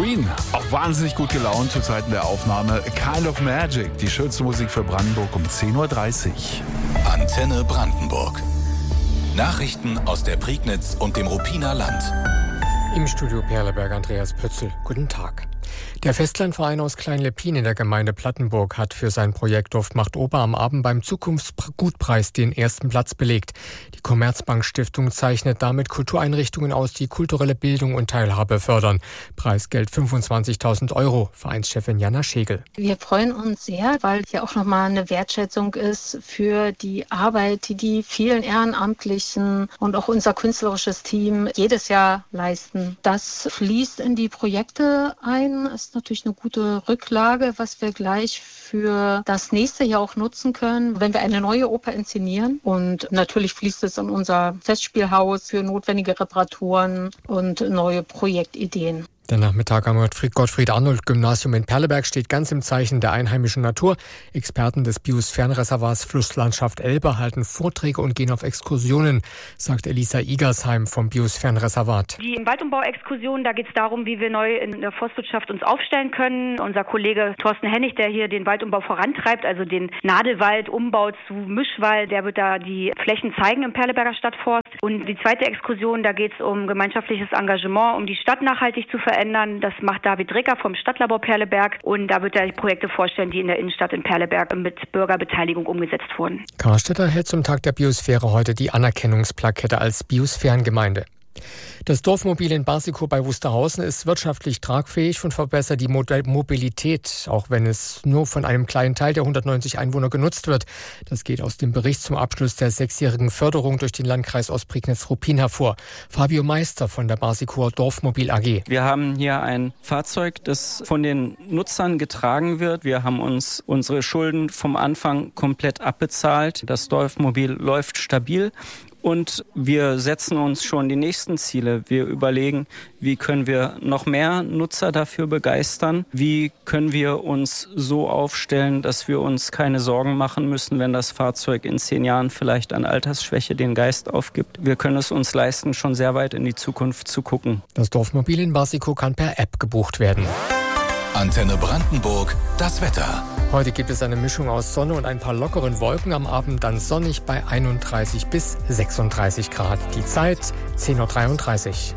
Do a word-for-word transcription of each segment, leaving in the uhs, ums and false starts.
Queen, auch wahnsinnig gut gelaunt zu Zeiten der Aufnahme. Kind of Magic, die schönste Musik für Brandenburg um zehn Uhr dreißig. Antenne Brandenburg. Nachrichten aus der Prignitz und dem Ruppiner Land. Im Studio Perleberg Andreas Pötzl. Guten Tag. Der Festlandverein aus Klein-Leppin in der Gemeinde Plattenburg hat für sein Projekt Dorf macht Oper am Abend beim Zukunftsgutpreis den ersten Platz belegt. Die Commerzbank Stiftung zeichnet damit Kultureinrichtungen aus, die kulturelle Bildung und Teilhabe fördern. Preisgeld fünfundzwanzigtausend Euro. Vereinschefin Jana Schegel. Wir freuen uns sehr, weil hier auch nochmal eine Wertschätzung ist für die Arbeit, die die vielen Ehrenamtlichen und auch unser künstlerisches Team jedes Jahr leisten. Das fließt in die Projekte ein. Ist natürlich eine gute Rücklage, was wir gleich für das nächste Jahr auch nutzen können, wenn wir eine neue Oper inszenieren. Und natürlich fließt es in unser Festspielhaus für notwendige Reparaturen und neue Projektideen. Der Nachmittag am Gottfried-Arnold-Gymnasium in Perleberg steht ganz im Zeichen der einheimischen Natur. Experten des Biosphärenreservats Flusslandschaft Elbe halten Vorträge und gehen auf Exkursionen, sagt Elisa Igersheim vom Biosphärenreservat. Die Waldumbau-Exkursion, da geht es darum, wie wir neu in der Forstwirtschaft uns aufstellen können. Unser Kollege Thorsten Hennig, der hier den Waldumbau vorantreibt, also den Nadelwaldumbau zu Mischwald, der wird da die Flächen zeigen im Perleberger Stadtforst. Und die zweite Exkursion, da geht es um gemeinschaftliches Engagement, um die Stadt nachhaltig zu verändern. Das macht David Recker vom Stadtlabor Perleberg und da wird er Projekte vorstellen, die in der Innenstadt in Perleberg mit Bürgerbeteiligung umgesetzt wurden. Karstedt hält zum Tag der Biosphäre heute die Anerkennungsplakette als Biosphärengemeinde. Das Dorfmobil in Barsikow bei Wusterhausen ist wirtschaftlich tragfähig und verbessert die Mobilität, auch wenn es nur von einem kleinen Teil der hundertneunzig Einwohner genutzt wird. Das geht aus dem Bericht zum Abschluss der sechsjährigen Förderung durch den Landkreis Ostprignitz-Ruppin hervor. Fabio Meister von der Barsikower Dorfmobil A G. Wir haben hier ein Fahrzeug, das von den Nutzern getragen wird. Wir haben uns unsere Schulden vom Anfang komplett abbezahlt. Das Dorfmobil läuft stabil. Und wir setzen uns schon die nächsten Ziele. Wir überlegen, wie können wir noch mehr Nutzer dafür begeistern? Wie können wir uns so aufstellen, dass wir uns keine Sorgen machen müssen, wenn das Fahrzeug in zehn Jahren vielleicht an Altersschwäche den Geist aufgibt? Wir können es uns leisten, schon sehr weit in die Zukunft zu gucken. Das Dorfmobil in Barsikow kann per App gebucht werden. Antenne Brandenburg, das Wetter. Heute gibt es eine Mischung aus Sonne und ein paar lockeren Wolken. Am Abend dann sonnig bei einunddreißig bis sechsunddreißig Grad. Die Zeit zehn Uhr dreiunddreißig.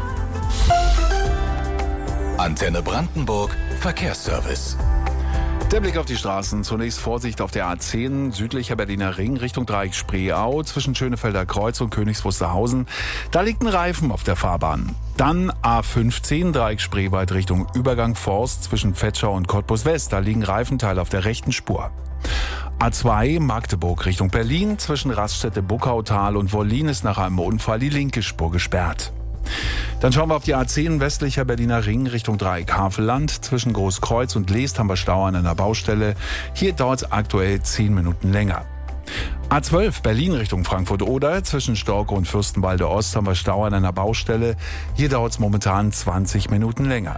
Antenne Brandenburg, Verkehrsservice. Der Blick auf die Straßen. Zunächst Vorsicht auf der A zehn, südlicher Berliner Ring, Richtung Dreieck Spreeau, zwischen Schönefelder Kreuz und Königs Wusterhausen. Da liegt ein Reifen auf der Fahrbahn. Dann A fünfzehn, Dreieck Spreewald Richtung Übergang Forst, zwischen Vetschau und Cottbus West. Da liegen Reifenteile auf der rechten Spur. A zwei, Magdeburg Richtung Berlin, zwischen Raststätte Buckautal und Wollin ist nach einem Unfall die linke Spur gesperrt. Dann schauen wir auf die A zehn, westlicher Berliner Ring Richtung Dreieck Havelland. Zwischen Großkreuz und Leest haben wir Stau an einer Baustelle. Hier dauert es aktuell zehn Minuten länger. A zwölf, Berlin Richtung Frankfurt-Oder. Zwischen Storkow und Fürstenwalde Ost haben wir Stau an einer Baustelle. Hier dauert es momentan zwanzig Minuten länger.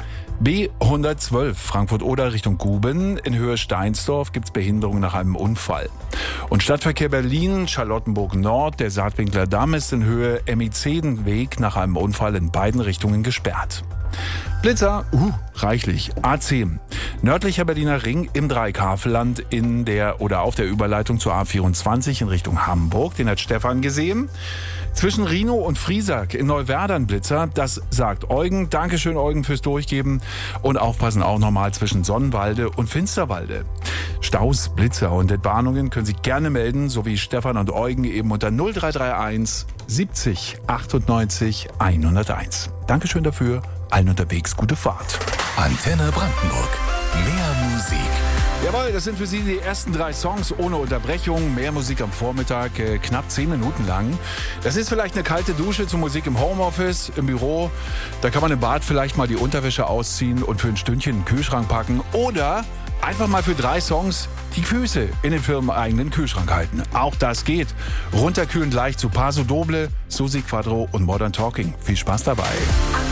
B hundertzwölf, Frankfurt-Oder Richtung Guben. In Höhe Steinsdorf gibt es Behinderung nach einem Unfall. Und Stadtverkehr Berlin, Charlottenburg Nord, der Saatwinkler Damm ist in Höhe M I zehn-Weg nach einem Unfall in beiden Richtungen gesperrt. Blitzer, uh, reichlich. A zehn, nördlicher Berliner Ring im Dreieck Havelland in der oder auf der Überleitung zur A vierundzwanzig in Richtung Hamburg. Den hat Stefan gesehen. Zwischen Rhinow und Friesack in Neuwerdern Blitzer, das sagt Eugen. Dankeschön Eugen fürs Durchgeben und aufpassen auch nochmal zwischen Sonnenwalde und Finsterwalde. Staus, Blitzer und Entwarnungen können Sie gerne melden, so wie Stefan und Eugen eben unter null drei drei eins siebzig achtundneunzig hunderteins. Dankeschön dafür, allen unterwegs gute Fahrt. Antenne Brandenburg, mehr Musik. Jawohl, das sind für Sie die ersten drei Songs ohne Unterbrechung. Mehr Musik am Vormittag, äh, knapp zehn Minuten lang. Das ist vielleicht eine kalte Dusche zur Musik im Homeoffice, im Büro. Da kann man im Bad vielleicht mal die Unterwäsche ausziehen und für ein Stündchen in den Kühlschrank packen. Oder einfach mal für drei Songs die Füße in den firmeneigenen Kühlschrank halten. Auch das geht. Runterkühlen leicht zu Paso Doble, Susi Quadro und Modern Talking. Viel Spaß dabei.